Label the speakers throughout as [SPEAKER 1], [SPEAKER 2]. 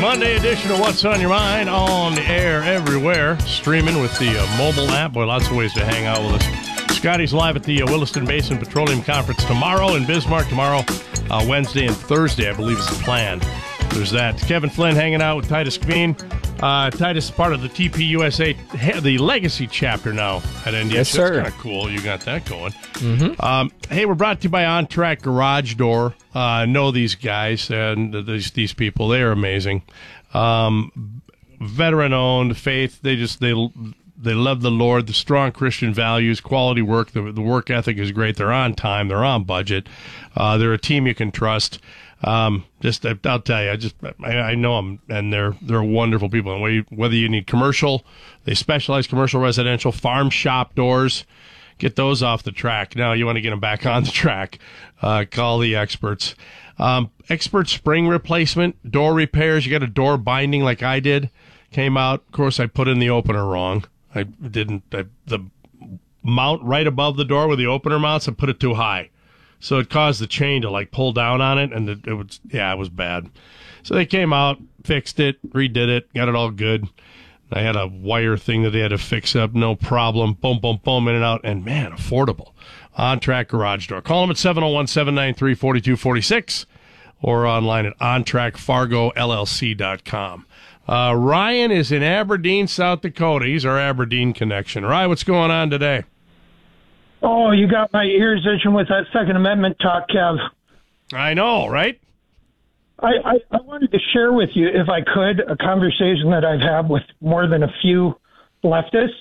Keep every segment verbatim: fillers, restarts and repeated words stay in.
[SPEAKER 1] Monday edition of What's on Your Mind, on the air everywhere, streaming with the uh, mobile app. Boy, lots of ways to hang out with us. Scotty's live at the uh, Williston Basin Petroleum Conference tomorrow in Bismarck. Tomorrow, uh, Wednesday and Thursday, I believe is the plan. There's that. Kevin Flynn hanging out with Titus Kveen. Uh, Titus is part of the T P U S A, the Legacy chapter now at N D S.
[SPEAKER 2] Yes, sir.
[SPEAKER 1] That's kind of cool. You got that going.
[SPEAKER 2] Mm-hmm.
[SPEAKER 1] Um, hey, we're brought to you by On Track Garage Door. I uh, know these guys and these these people. They are amazing. Um, veteran-owned, faith. They just they they love the Lord. The strong Christian values, quality work. The the work ethic is great. They're on time. They're on budget. Uh, they're a team you can trust. Um, just, I'll tell you, I just, I, I know them, and they're, they're wonderful people. And whether you, whether you need commercial, they specialize commercial, residential, farm shop doors, get those off the track. Now you want to get them back on the track, uh, call the experts. Um, expert spring replacement, door repairs. You got a door binding like I did, came out. Of course, I put in the opener wrong. I didn't, I, the mount right above the door where the opener mounts, I put it too high. So it caused the chain to like pull down on it, and it, it was yeah, it was bad. So they came out, fixed it, redid it, got it all good. I had a wire thing that they had to fix up, no problem. Boom, boom, boom, in and out, and man, affordable. On Track Garage Door. Call them at seven oh one, seven nine three, four two four six or online at on track fargo l l c dot com. Uh, Ryan is in Aberdeen, South Dakota. He's our Aberdeen connection. Ryan, what's going on today?
[SPEAKER 3] Oh, you got my ears itching with that Second Amendment talk, Kev.
[SPEAKER 1] I know, right?
[SPEAKER 3] I, I, I wanted to share with you, if I could, a conversation that I've had with more than a few leftists.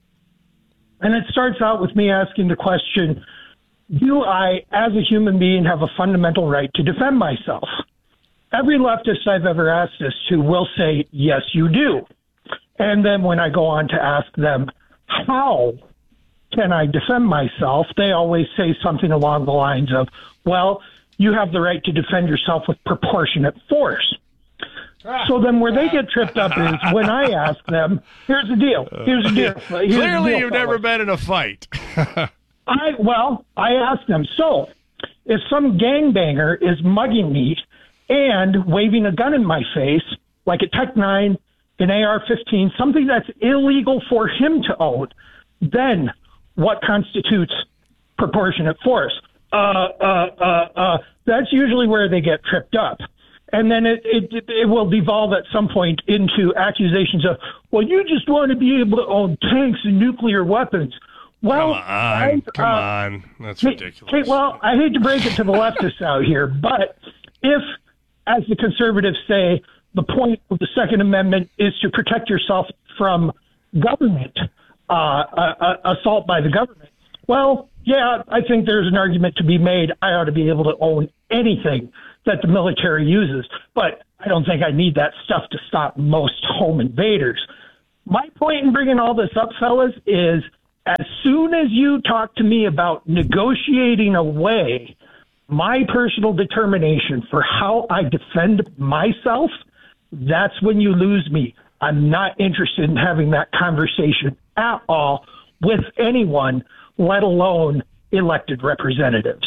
[SPEAKER 3] And it starts out with me asking the question, do I, as a human being, have a fundamental right to defend myself? Every leftist I've ever asked this to will say, yes, you do. And then when I go on to ask them, how can I defend myself? They always say something along the lines of, well, you have the right to defend yourself with proportionate force. So then where they get tripped up is when I ask them, here's the deal. Here's the deal. Here's
[SPEAKER 1] Clearly
[SPEAKER 3] the deal,
[SPEAKER 1] you've
[SPEAKER 3] fellas.
[SPEAKER 1] never been in a fight.
[SPEAKER 3] I Well, I ask them, so if some gangbanger is mugging me and waving a gun in my face, like a Tech nine, an A R fifteen, something that's illegal for him to own, then what constitutes proportionate force? Uh, uh, uh, uh, that's usually where they get tripped up. And then it, it, it will devolve at some point into accusations of, well, you just want to be able to own tanks and nuclear weapons. Well,
[SPEAKER 1] come on,
[SPEAKER 3] I,
[SPEAKER 1] come
[SPEAKER 3] uh,
[SPEAKER 1] on. That's
[SPEAKER 3] hey,
[SPEAKER 1] ridiculous.
[SPEAKER 3] hey, well, I hate to break it to the leftists out here, but if, as the conservatives say, the point of the Second Amendment is to protect yourself from government, Uh, uh, assault by the government. Well, yeah, I think there's an argument to be made. I ought to be able to own anything that the military uses, but I don't think I need that stuff to stop most home invaders. My point in bringing all this up, fellas, is as soon as you talk to me about negotiating away my personal determination for how I defend myself, that's when you lose me. I'm not interested in having that conversation at all with anyone, let alone elected representatives.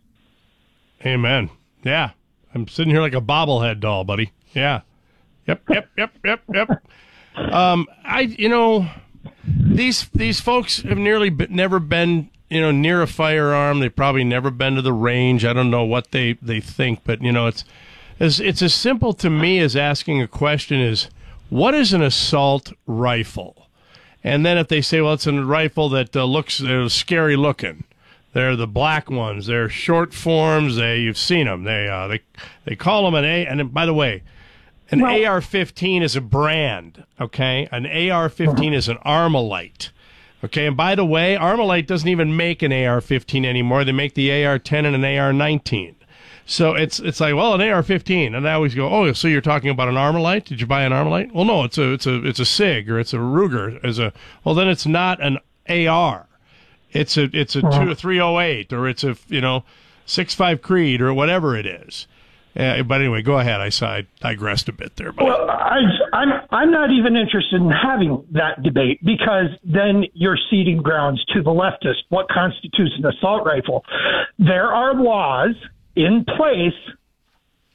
[SPEAKER 1] Amen. Yeah. I'm sitting here like a bobblehead doll, buddy. Yeah. Yep, yep, yep, yep, yep. Um, I, you know, these these folks have nearly been, never been, you know, near a firearm. They've probably never been to the range. I don't know what they, they think, but, you know, it's, it's, it's as simple to me as asking a question is, what is an assault rifle? And then if they say, well, it's a rifle that uh, looks uh, scary looking, they're the black ones. They're short forms. They you've seen them. They uh, they they call them an A. And by the way, an well, A R fifteen is a brand. Okay, an A R fifteen uh-huh. is an Armalite. Okay, and by the way, Armalite doesn't even make an A R fifteen anymore. They make the A R ten and an A R nineteen. So it's it's like, well, an A R fifteen, and I always go, oh, so you're talking about an Armalite? Did you buy an Armalite? Well, no, it's a it's a it's a SIG or it's a Ruger. As a well, then it's not an A R. It's a it's a two, three oh eight or it's a you know six five Creed or whatever it is. Uh, but anyway, go ahead. I saw I digressed a bit there. But
[SPEAKER 3] well, I, I'm I'm not even interested in having that debate because then you're ceding grounds to the leftist. What constitutes an assault rifle? There are laws in place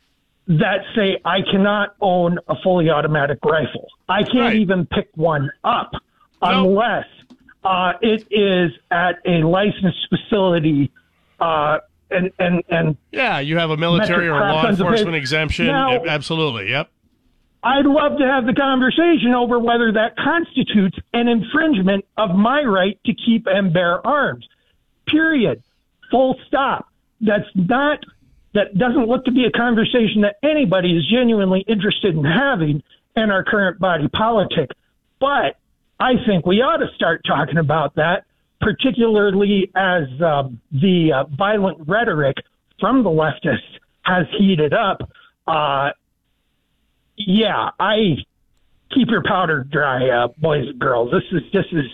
[SPEAKER 3] that say I cannot own a fully automatic rifle. I can't
[SPEAKER 1] Right.
[SPEAKER 3] even pick one up
[SPEAKER 1] Nope.
[SPEAKER 3] unless uh, it is at a licensed facility. Uh, and and and
[SPEAKER 1] Yeah, you have a military
[SPEAKER 3] Metric
[SPEAKER 1] or
[SPEAKER 3] crap
[SPEAKER 1] law
[SPEAKER 3] tons of
[SPEAKER 1] enforcement
[SPEAKER 3] paper.
[SPEAKER 1] exemption.
[SPEAKER 3] Now-
[SPEAKER 1] Yep, absolutely. Yep.
[SPEAKER 3] I'd love to have the conversation over whether that constitutes an infringement of my right to keep and bear arms. Period. Full stop. That's not, that doesn't look to be a conversation that anybody is genuinely interested in having in our current body politic. But I think we ought to start talking about that, particularly as um, the uh, violent rhetoric from the leftists has heated up. Uh, Yeah, I keep your powder dry, uh, boys and girls. This is this is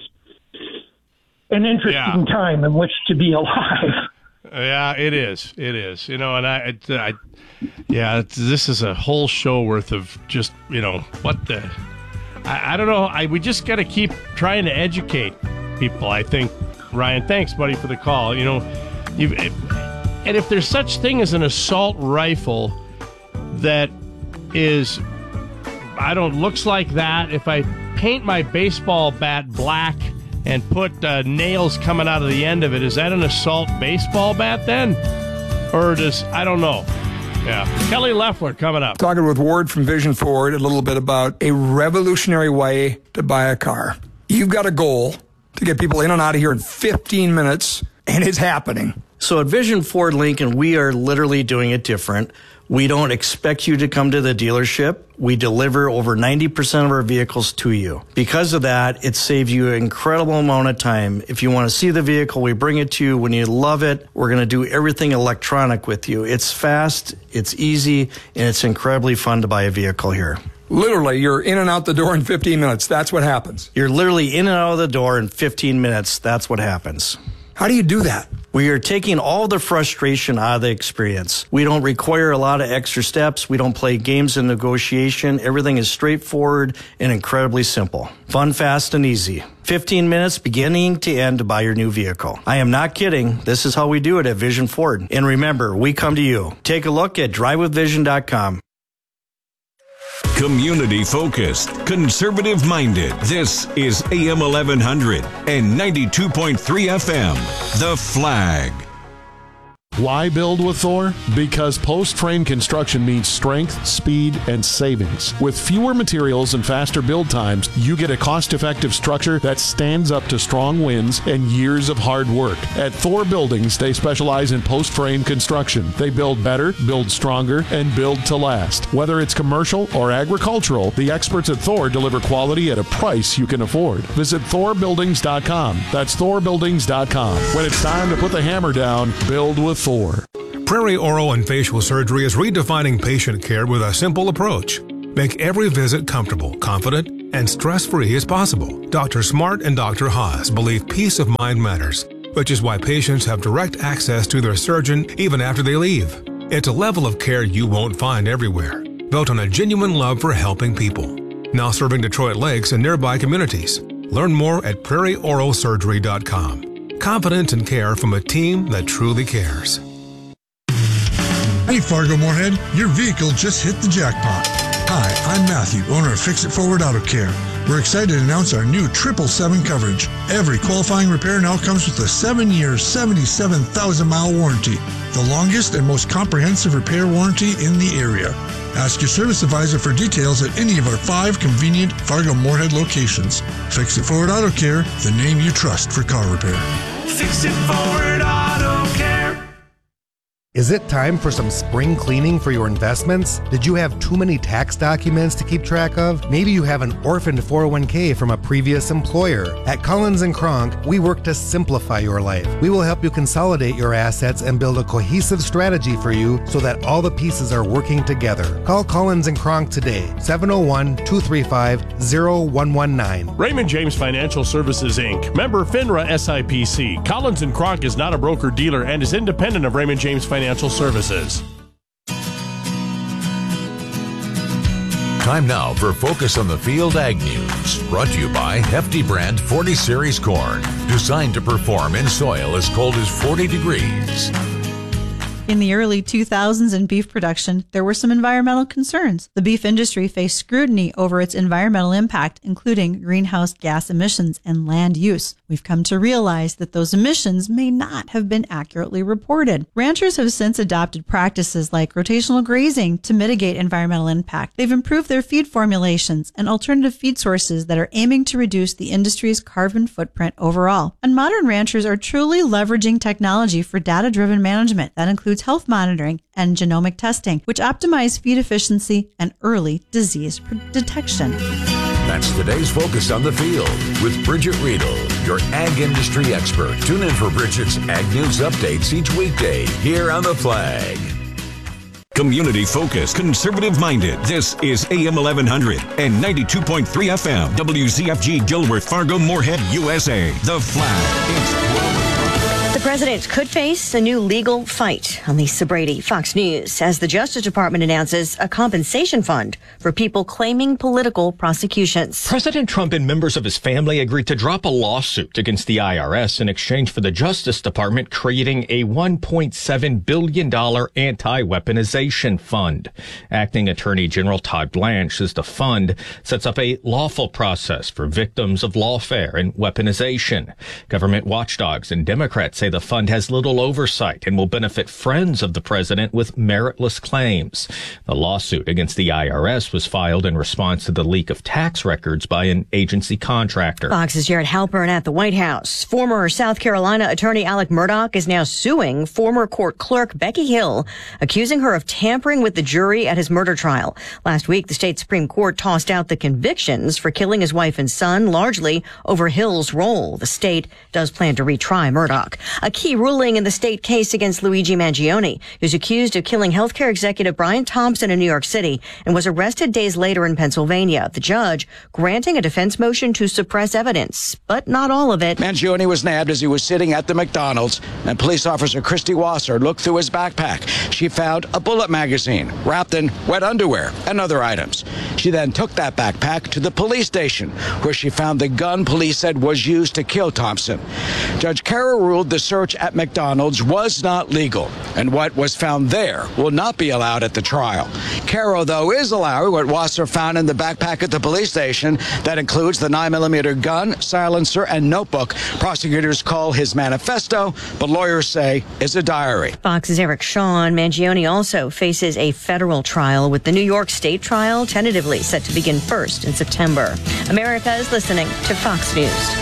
[SPEAKER 3] an interesting
[SPEAKER 1] Yeah.
[SPEAKER 3] time in which to be alive.
[SPEAKER 1] Yeah, it is. It is. You know, and I, it, I yeah, it's, this is a whole show worth of just, you know, what the, I, I don't know. I we just got to keep trying to educate people. I think, Ryan. Thanks, buddy, for the call. You know, you and if there's such thing as an assault rifle that is, I don't, looks like that. If I paint my baseball bat black and put uh, nails coming out of the end of it, is that an assault baseball bat then? Or does, I don't know. Yeah. Kelly Loeffler coming up.
[SPEAKER 2] Talking with Ward from Vision Ford a little bit about a revolutionary way to buy a car. You've got a goal to get people in and out of here in fifteen minutes, and it's happening.
[SPEAKER 4] So at Vision Ford Lincoln, we are literally doing it different. We don't expect you to come to the dealership. We deliver over ninety percent of our vehicles to you. Because of that, it saves you an incredible amount of time. If you want to see the vehicle, we bring it to you. When you love it, we're going to do everything electronic with you. It's fast, it's easy, and it's incredibly fun to buy a vehicle here.
[SPEAKER 2] Literally, you're in and out the door in fifteen minutes. That's what happens.
[SPEAKER 4] You're literally in and out of the door in fifteen minutes. That's what happens.
[SPEAKER 2] How do you do that?
[SPEAKER 4] We are taking all the frustration out of the experience. We don't require a lot of extra steps. We don't play games in negotiation. Everything is straightforward and incredibly simple. Fun, fast, and easy. fifteen minutes beginning to end to buy your new vehicle. I am not kidding. This is how we do it at Vision Ford. And remember, we come to you. Take a look at drive with vision dot com.
[SPEAKER 5] Community focused, conservative minded. This is A M eleven hundred and ninety-two point three F M. The Flag.
[SPEAKER 6] Why build with Thor? Because post-frame construction means strength, speed, and savings. With fewer materials and faster build times, you get a cost-effective structure that stands up to strong winds and years of hard work. At Thor Buildings, they specialize in post-frame construction. They build better, build stronger, and build to last. Whether it's commercial or agricultural, the experts at Thor deliver quality at a price you can afford. Visit Thor Buildings dot com. That's Thor Buildings dot com. When it's time to put the hammer down, build with Thor.
[SPEAKER 7] Prairie Oral and Facial Surgery is redefining patient care with a simple approach. Make every visit comfortable, confident, and stress-free as possible. Doctor Smart and Doctor Haas believe peace of mind matters, which is why patients have direct access to their surgeon even after they leave. It's a level of care you won't find everywhere, built on a genuine love for helping people. Now serving Detroit Lakes and nearby communities. Learn more at prairie oral surgery dot com. Confidence and care from a team that truly cares.
[SPEAKER 8] Hey Fargo Moorhead, your vehicle just hit the jackpot. Hi, I'm Matthew, owner of Fix It Forward Auto Care. We're excited to announce our new triple seven coverage. Every qualifying repair now comes with a seven-year, seventy-seven thousand mile warranty, the longest and most comprehensive repair warranty in the area. Ask your service advisor for details at any of our five convenient Fargo Moorhead locations. Fix It Forward Auto Care, the name you trust for car repair.
[SPEAKER 9] Fix It Forward Auto Care.
[SPEAKER 10] Is it time for some spring cleaning for your investments? Did you have too many tax documents to keep track of? Maybe you have an orphaned four oh one k from a previous employer. At Collins and Kronk, we work to simplify your life. We will help you consolidate your assets and build a cohesive strategy for you so that all the pieces are working together. Call Collins and Kronk today, seven oh one, two three five, oh one one nine.
[SPEAKER 1] Raymond James Financial Services, Incorporated. Member FINRA S I P C. Collins and Kronk is not a broker-dealer and is independent of Raymond James Financial Services.
[SPEAKER 11] Time now for Focus on the Field Ag News, brought to you by Hefty Brand forty Series Corn, designed to perform in soil as cold as forty degrees.
[SPEAKER 12] In the early two thousands in beef production, there were some environmental concerns. The beef industry faced scrutiny over its environmental impact, including greenhouse gas emissions and land use. We've come to realize that those emissions may not have been accurately reported. Ranchers have since adopted practices like rotational grazing to mitigate environmental impact. They've improved their feed formulations and alternative feed sources that are aiming to reduce the industry's carbon footprint overall. And modern ranchers are truly leveraging technology for data-driven management that includes health monitoring and genomic testing, which optimize feed efficiency and early disease detection.
[SPEAKER 11] That's today's Focus on the Field with Bridget Riedel, your ag industry expert. Tune in for Bridget's Ag News updates each weekday here on The Flag.
[SPEAKER 5] Community focused, conservative minded. This is A M eleven hundred and ninety-two point three F M. W Z F G Gilworth, Fargo, Moorhead, U S A. The Flag. It's
[SPEAKER 13] The president could face a new legal fight. On Lisa Brady, Fox News, as the Justice Department announces a compensation fund for people claiming political prosecutions.
[SPEAKER 14] President Trump and members of his family agreed to drop a lawsuit against the I R S in exchange for the Justice Department creating a one point seven billion dollars anti-weaponization fund. Acting Attorney General Todd Blanche says the fund sets up a lawful process for victims of lawfare and weaponization. Government watchdogs and Democrats say the fund has little oversight and will benefit friends of the president with meritless claims. The lawsuit against the I R S was filed in response to the leak of tax records by an agency contractor.
[SPEAKER 13] Fox's Jared Halpern at the White House. Former South Carolina attorney Alec Murdaugh is now suing former court clerk Becky Hill, accusing her of tampering with the jury at his murder trial. Last week, the state Supreme Court tossed out the convictions for killing his wife and son, largely over Hill's role. The state does plan to retry Murdaugh. A key ruling in the state case against Luigi Mangione, who's accused of killing healthcare executive Brian Thompson in New York City and was arrested days later in Pennsylvania. The judge granting a defense motion to suppress evidence, but not all of it.
[SPEAKER 15] Mangione was nabbed as he was sitting at the McDonald's, and police officer Christy Wasser looked through his backpack. She found a bullet magazine wrapped in wet underwear and other items. She then took that backpack to the police station, where she found the gun police said was used to kill Thompson. Judge Carroll ruled the search at McDonald's was not legal, and what was found there will not be allowed at the trial. Carroll, though, is allowing what Wasser found in the backpack at the police station. That includes the nine millimeter gun, silencer, and notebook prosecutors call his manifesto, but lawyers say is a diary.
[SPEAKER 13] Fox's Eric Shawn. Mangione also faces a federal trial, with the New York State trial tentatively set to begin first in September. America is listening to Fox News.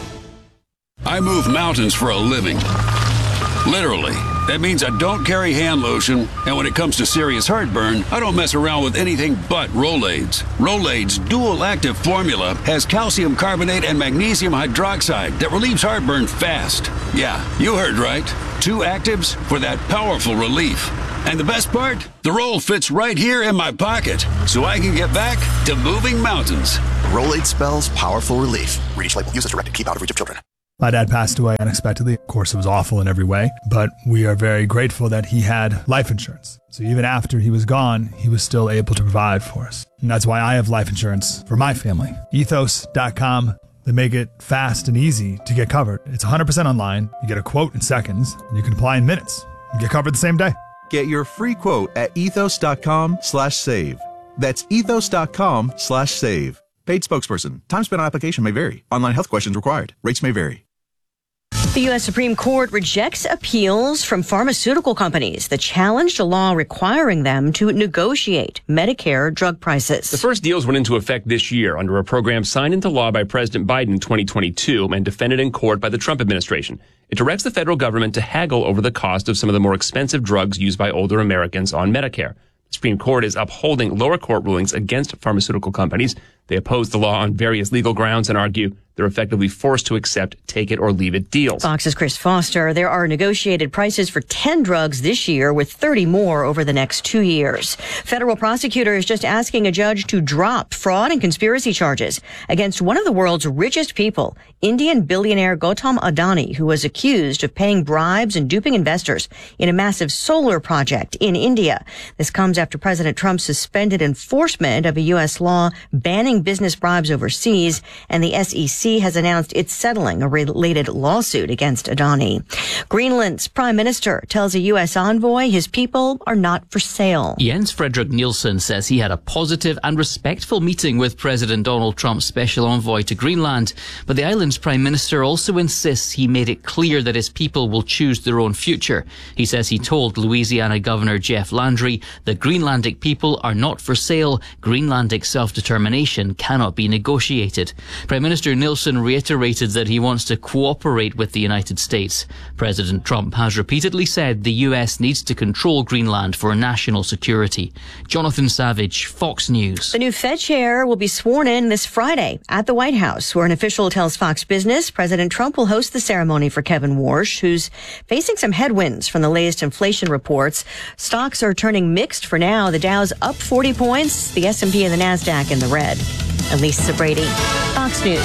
[SPEAKER 16] I move mountains for a living. Literally. That means I don't carry hand lotion, and when it comes to serious heartburn, I don't mess around with anything but Rolaids. Rolaids' dual-active formula has calcium carbonate and magnesium hydroxide that relieves heartburn fast. Yeah, you heard right. Two actives for that powerful relief. And the best part? The roll fits right here in my pocket, so I can get back to moving mountains.
[SPEAKER 17] Rolaid spells powerful relief. Read each label. Use as directed. Keep out of reach of children.
[SPEAKER 18] My dad passed away unexpectedly. Of course, it was awful in every way, but we are very grateful that he had life insurance. So even after he was gone, he was still able to provide for us. And that's why I have life insurance for my family. ethos dot com. They make it fast and easy to get covered. It's one hundred percent online. You get a quote in seconds, and you can apply in minutes. You get covered the same day.
[SPEAKER 19] Get your free quote at ethos dot com slash save. That's ethos dot com slash save. Paid spokesperson. Time spent on application may vary. Online health questions required. Rates may vary.
[SPEAKER 13] The U S Supreme Court rejects appeals from pharmaceutical companies that challenged a law requiring them to negotiate Medicare drug prices.
[SPEAKER 20] The first deals went into effect this year under a program signed into law by President Biden in twenty twenty-two and defended in court by the Trump administration. It directs the federal government to haggle over the cost of some of the more expensive drugs used by older Americans on Medicare. The Supreme Court is upholding lower court rulings against pharmaceutical companies. They oppose the law on various legal grounds and argue they're effectively forced to accept take-it-or-leave-it deals.
[SPEAKER 13] Fox's Chris Foster. There are negotiated prices for ten drugs this year, with thirty more over the next two years. Federal prosecutor is just asking a judge to drop fraud and conspiracy charges against one of the world's richest people, Indian billionaire Gautam Adani, who was accused of paying bribes and duping investors in a massive solar project in India. This comes after President Trump suspended enforcement of a U S law banning paying business bribes overseas, and the S E C has announced it's settling a related lawsuit against Adani. Greenland's prime minister tells a U S envoy his people are not for sale.
[SPEAKER 21] Jens Fredrik Nielsen says he had a positive and respectful meeting with President Donald Trump's special envoy to Greenland, but the island's prime minister also insists he made it clear that his people will choose their own future. He says he told Louisiana Governor Jeff Landry that Greenlandic people are not for sale. Greenlandic self-determination cannot be negotiated. Prime Minister Nielsen reiterated that he wants to cooperate with the United States. President Trump has repeatedly said the U S needs to control Greenland for national security. Jonathan Savage, Fox News.
[SPEAKER 13] The new Fed chair will be sworn in this Friday at the White House, where an official tells Fox Business President Trump will host the ceremony for Kevin Warsh, who's facing some headwinds from the latest inflation reports. Stocks are turning mixed for now. The Dow's up forty points, the S and P and the NASDAQ in the red. Elise Brady, Fox News.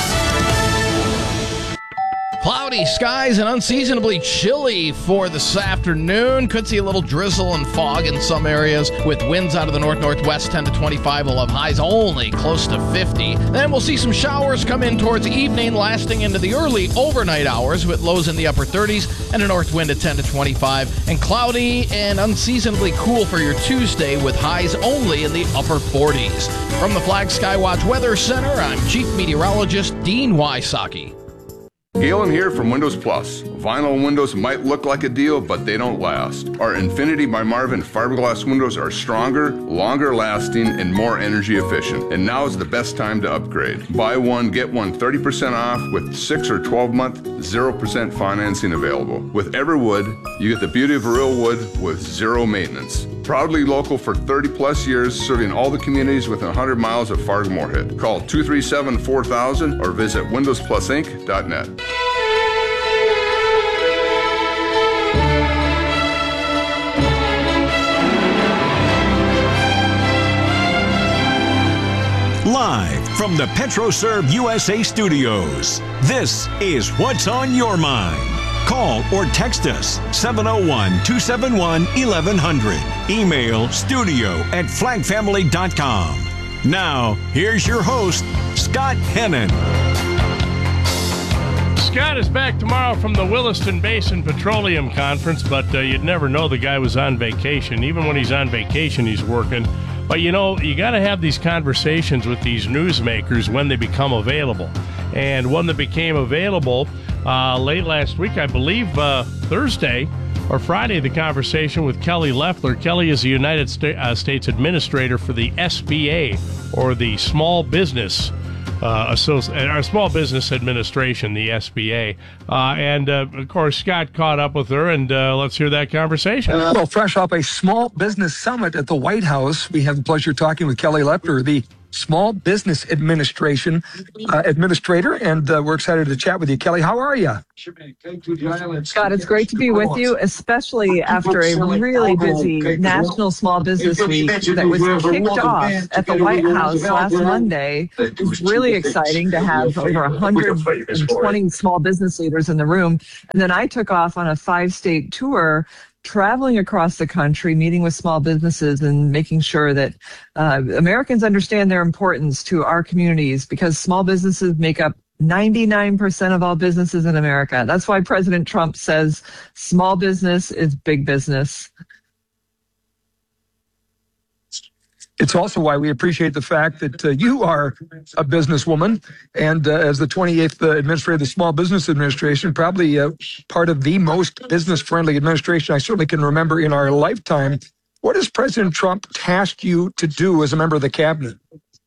[SPEAKER 22] Cloudy skies and unseasonably chilly for this afternoon. Could see a little drizzle and fog in some areas with winds out of the north-northwest, ten to twenty-five. We'll have highs only close to fifty. Then we'll see some showers come in towards evening, lasting into the early overnight hours with lows in the upper thirties and a north wind at ten to twenty-five. And cloudy and unseasonably cool for your Tuesday with highs only in the upper forties. From the Flag Skywatch Weather Center, I'm Chief Meteorologist Dean Wysocki.
[SPEAKER 23] Galen here from Windows Plus. Vinyl windows might look like a deal, but they don't last. Our Infinity by Marvin fiberglass windows are stronger, longer lasting, and more energy efficient. And now is the best time to upgrade. Buy one, get one thirty percent off with six or twelve month, zero percent financing available. With Everwood, you get the beauty of real wood with zero maintenance. Proudly local for thirty plus years, serving all the communities within one hundred miles of Fargo-Moorhead. Call two three seven, four thousand or visit windows plus inc dot net.
[SPEAKER 5] Live from the PetroServe U S A studios, this is What's on Your Mind. Call or text us seven oh one, two seven one, eleven hundred. Email studio at flag family dot com. Now, here's your host, Scott Hennon.
[SPEAKER 1] Scott is back tomorrow from the Williston Basin Petroleum Conference, but uh, you'd never know the guy was on vacation. Even when he's on vacation, he's working. But, you know, you got to have these conversations with these newsmakers when they become available. And one that became available uh, late last week, I believe uh, Thursday or Friday, the conversation with Kelly Loeffler. Kelly is the United Sta- uh, States Administrator for the S B A, or the Small Business Uh, Associ- our Small Business Administration, the S B A. Uh, and, uh, of course, Scott caught up with her, and uh, let's hear that conversation.
[SPEAKER 2] Uh, well, fresh off a small business summit at the White House, we have the pleasure of talking with Kelly Loeffler, the Small Business Administration uh, Administrator, and uh, we're excited to chat with you. Kelly, how are you?
[SPEAKER 24] Scott, it's great to be with you, especially after a really busy National Small Business Week that was kicked off at the White House last Monday. It was really exciting to have over one hundred twenty small business leaders in the room. And then I took off on a five-state tour, traveling across the country, meeting with small businesses and making sure that uh, Americans understand their importance to our communities, because small businesses make up ninety-nine percent of all businesses in America. That's why President Trump says small business is big business.
[SPEAKER 2] It's also why we appreciate the fact that uh, you are a businesswoman, and uh, as the twenty-eighth uh, administrator of the Small Business Administration, probably uh, part of the most business-friendly administration I certainly can remember in our lifetime. What has President Trump tasked you to do as a member of the cabinet?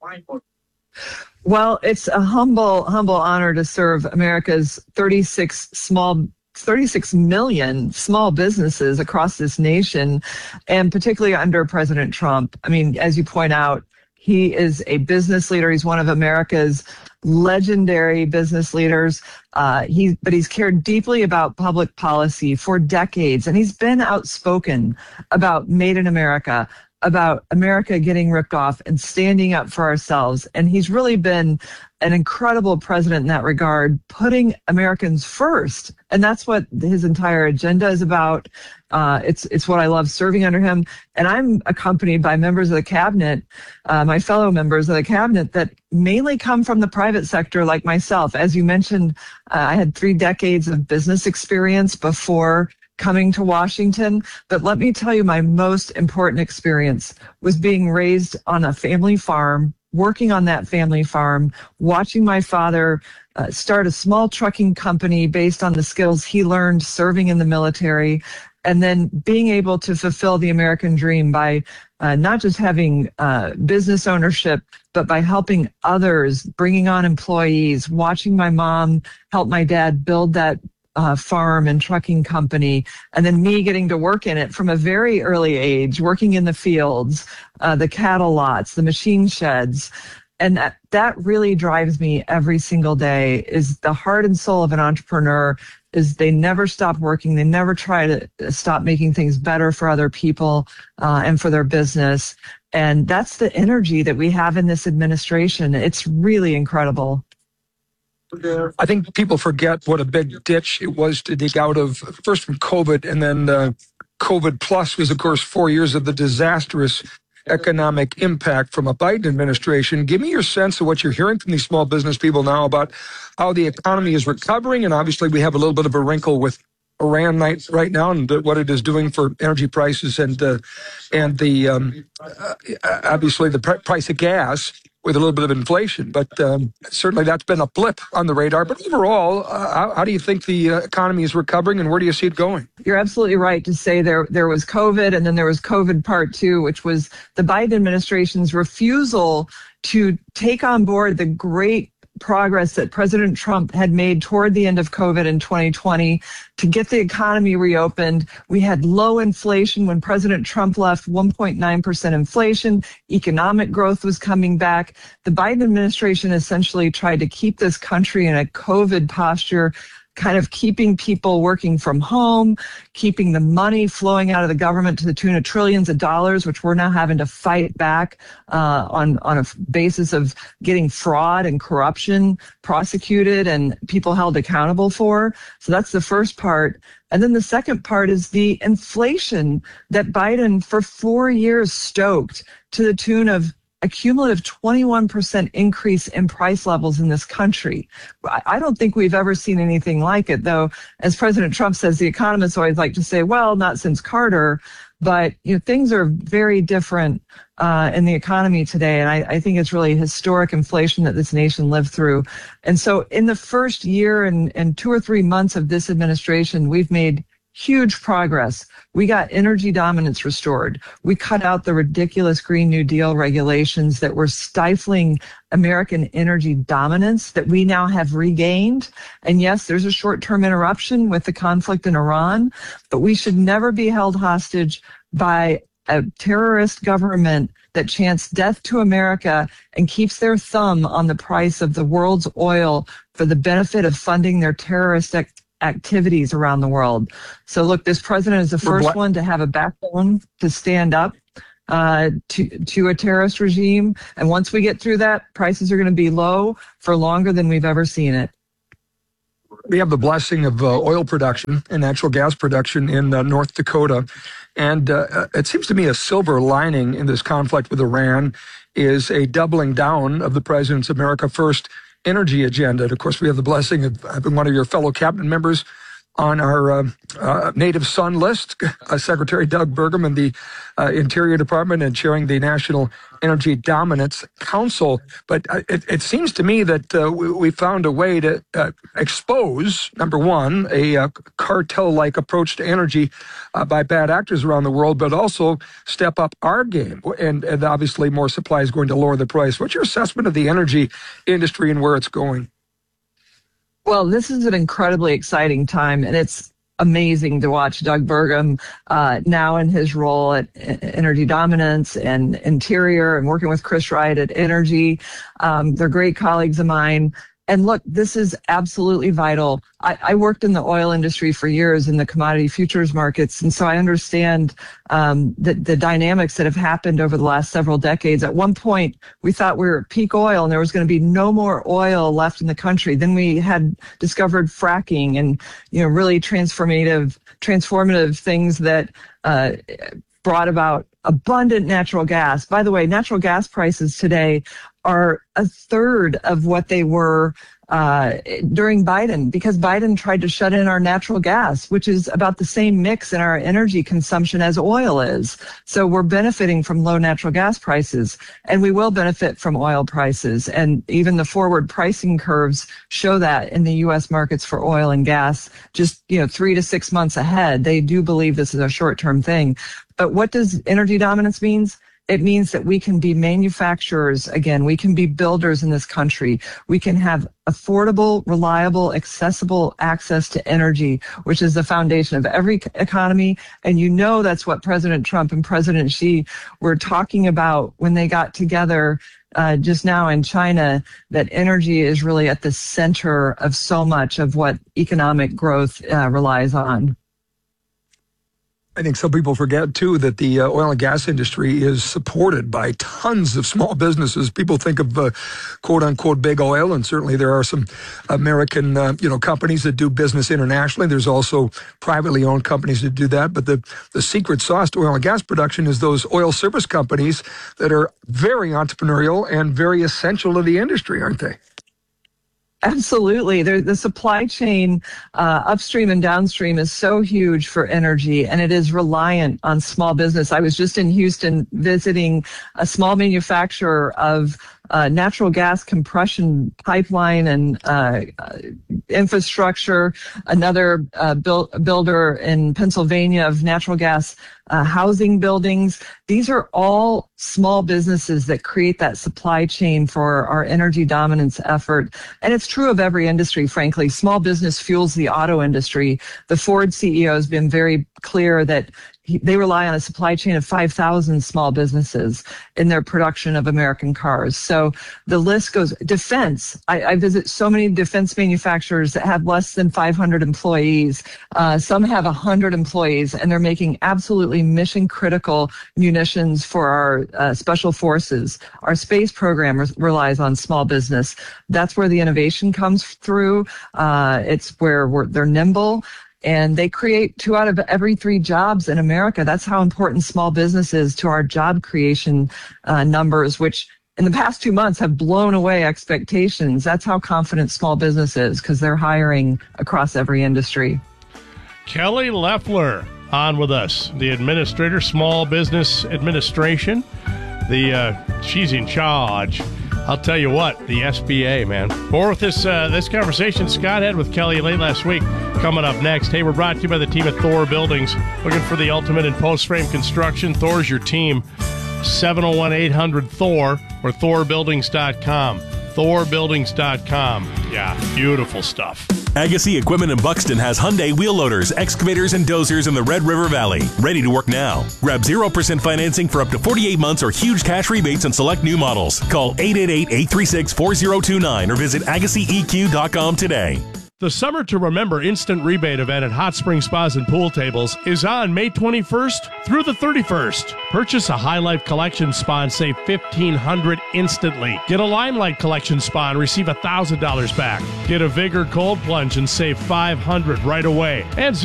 [SPEAKER 24] Well, it's a humble, humble honor to serve America's thirty-six small thirty-six million small businesses across this nation, and particularly under President Trump. I mean, as you point out, he is a business leader. He's one of America's legendary business leaders. Uh, he, but he's cared deeply about public policy for decades, and he's been outspoken about Made in America. about America getting ripped off and standing up for ourselves. And he's really been an incredible president in that regard, putting Americans first. And that's what his entire agenda is about. Uh, it's it's what I love serving under him. And I'm accompanied by members of the cabinet, uh, my fellow members of the cabinet that mainly come from the private sector like myself. As you mentioned, uh, I had three decades of business experience before coming to Washington. But let me tell you, my most important experience was being raised on a family farm, working on that family farm, watching my father uh, start a small trucking company based on the skills he learned serving in the military, and then being able to fulfill the American dream by uh, not just having uh, business ownership, but by helping others, bringing on employees, watching my mom help my dad build that Uh, farm and trucking company, and then me getting to work in it from a very early age, working in the fields, uh, the cattle lots, the machine sheds. And that, that really drives me every single day, is the heart and soul of an entrepreneur, is they never stop working. They never try to stop making things better for other people uh, and for their business. And that's the energy that we have in this administration. It's really incredible.
[SPEAKER 2] I think people forget what a big ditch it was to dig out of, first from COVID, and then uh, COVID plus was, of course, four years of the disastrous economic impact from a Biden administration. Give me your sense of what you're hearing from these small business people now about how the economy is recovering. And obviously we have a little bit of a wrinkle with Iran right, right now and what it is doing for energy prices and uh, and the um, uh, obviously the pr- price of gas with a little bit of inflation. But um, certainly that's been a blip on the radar. But overall, uh, how, how do you think the uh, economy is recovering, and where do you see it going?
[SPEAKER 24] You're absolutely right to say there there was COVID, and then there was COVID part two, which was the Biden administration's refusal to take on board the great progress that President Trump had made toward the end of COVID in twenty twenty to get the economy reopened. We had low inflation when President Trump left, one point nine percent inflation. Economic growth was coming back. The Biden administration essentially tried to keep this country in a COVID posture, kind of keeping people working from home, keeping the money flowing out of the government to the tune of trillions of dollars, which we're now having to fight back uh, on, on a basis of getting fraud and corruption prosecuted and people held accountable for. So that's the first part. And then the second part is the inflation that Biden for four years stoked to the tune of a cumulative twenty-one percent increase in price levels in this country. I don't think we've ever seen anything like it, though. As President Trump says, the economists always like to say, well, not since Carter, but you know, things are very different uh, in the economy today. And I, I think it's really historic inflation that this nation lived through. And so in the first year and, and two or three months of this administration, we've made huge progress. We got energy dominance restored. We cut out the ridiculous Green New Deal regulations that were stifling American energy dominance that we now have regained. And yes, there's a short-term interruption with the conflict in Iran, but we should never be held hostage by a terrorist government that chants death to America and keeps their thumb on the price of the world's oil for the benefit of funding their terrorist activities. activities around the world. So look, this president is the first one to have a backbone to stand up uh, to, to a terrorist regime. And once we get through that, prices are going to be low for longer than we've ever seen it.
[SPEAKER 2] We have the blessing of uh, oil production and natural gas production in uh, North Dakota. And uh, it seems to me a silver lining in this conflict with Iran is a doubling down of the president's America First energy agenda. And of course, we have the blessing of having one of your fellow cabinet members on our uh, uh, native son list, uh, Secretary Doug Burgum in the uh, Interior Department and chairing the National Energy Dominance Council. But uh, it, it seems to me that uh, we, we found a way to uh, expose, number one, a uh, cartel-like approach to energy uh, by bad actors around the world, but also step up our game. And, and obviously more supply is going to lower the price. What's your assessment of the energy industry and where it's going?
[SPEAKER 24] Well, this is an incredibly exciting time, and it's amazing to watch Doug Burgum uh, now in his role at Energy Dominance and Interior and working with Chris Wright at Energy. Um, they're great colleagues of mine. And look, this is absolutely vital. I, I worked in the oil industry for years in the commodity futures markets, and so I understand um, the, the dynamics that have happened over the last several decades. At one point, we thought we were at peak oil and there was going to be no more oil left in the country. Then we had discovered fracking and, you know, really transformative, transformative things that uh, brought about abundant natural gas. By the way, natural gas prices today are a third of what they were uh, during Biden, because Biden tried to shut in our natural gas, which is about the same mix in our energy consumption as oil is. So we're benefiting from low natural gas prices, and we will benefit from oil prices. And even the forward pricing curves show that in the U S markets for oil and gas, just, you know, three to six months ahead. They do believe this is a short-term thing. But what does energy dominance means? It means that we can be manufacturers again. We can be builders in this country. We can have affordable, reliable, accessible access to energy, which is the foundation of every economy. And you know that's what President Trump and President Xi were talking about when they got together uh, just now in China, that energy is really at the center of so much of what economic growth uh, relies on.
[SPEAKER 2] I think some people forget, too, that the uh, oil and gas industry is supported by tons of small businesses. People think of uh, quote-unquote big oil, and certainly there are some American uh, you know, companies that do business internationally. There's also privately owned companies that do that. But the, the secret sauce to oil and gas production is those oil service companies that are very entrepreneurial and very essential to the industry, aren't they?
[SPEAKER 24] Absolutely. The, the supply chain uh, upstream and downstream is so huge for energy, and it is reliant on small business. I was just in Houston visiting a small manufacturer of Uh, natural gas compression pipeline and uh, uh, infrastructure, another uh, build, builder in Pennsylvania of natural gas uh, housing buildings. These are all small businesses that create that supply chain for our energy dominance effort. And it's true of every industry, frankly. Small business fuels the auto industry. The Ford C E O has been very clear that they rely on a supply chain of five thousand small businesses in their production of American cars. So the list goes. Defense. I, I visit so many defense manufacturers that have less than five hundred employees. Uh, some have one hundred employees, and they're making absolutely mission critical munitions for our uh, special forces. Our space program re- relies on small business. That's where the innovation comes through. Uh, it's where we're, they're nimble. And they create two out of every three jobs in America. That's how important small business is to our job creation uh, numbers, which in the past two months have blown away expectations. That's how confident small business is, because they're hiring across every industry.
[SPEAKER 1] Kelly Loeffler on with us, the administrator, Small Business Administration. The uh, she's in charge. I'll tell you what, the S B A, man. More with this uh, this conversation Scott had with Kelly late last week. Coming up next. Hey, we're brought to you by the team at Thor Buildings. Looking for the ultimate in post-frame construction? Thor's your team. seven oh one, eight hundred, Thor or thor buildings dot com. thor buildings dot com. Yeah, beautiful stuff.
[SPEAKER 3] Agassi Equipment in Buxton has Hyundai wheel loaders, excavators, and dozers in the Red River Valley. Ready to work now. Grab zero percent financing for up to forty-eight months or huge cash rebates on select new models. Call eight eight eight, eight three six, four zero two nine or visit agassi e q dot com today.
[SPEAKER 1] The Summer to Remember instant rebate event at Hot Spring Spas and Pool Tables is on May twenty-first through the thirty-first. Purchase a High Life Collection spa and save fifteen hundred dollars instantly. Get a Limelight Collection spa and receive one thousand dollars back. Get a Vigor Cold Plunge and save five hundred dollars right away. And